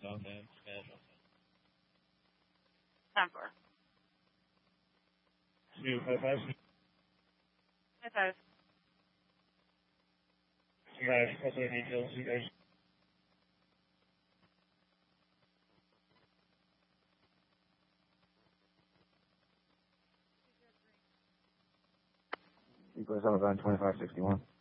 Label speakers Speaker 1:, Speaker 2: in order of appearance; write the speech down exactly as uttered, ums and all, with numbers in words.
Speaker 1: Time for.
Speaker 2: Two, five, five.
Speaker 1: Five five.
Speaker 2: You guys, what's the details, you guys? You guys on about twenty-five sixty-one.